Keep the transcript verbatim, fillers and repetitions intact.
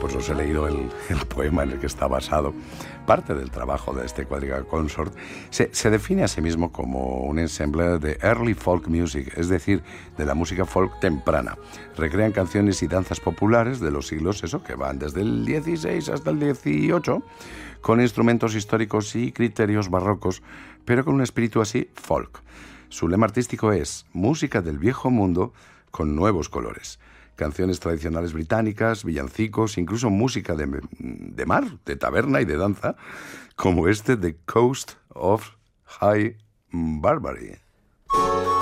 pues os he leído el, el poema en el que está basado. Parte del trabajo de este Quadriga Consort se, se define a sí mismo como un ensemble de early folk music, es decir, de la música folk temprana. Recrean canciones y danzas populares de los siglos, eso, que van desde el dieciséis hasta el dieciocho, con instrumentos históricos y criterios barrocos, pero con un espíritu así folk. Su lema artístico es música del viejo mundo con nuevos colores. Canciones tradicionales británicas, villancicos, incluso música de, de mar, de taberna y de danza, como este The Coast of High Barbary.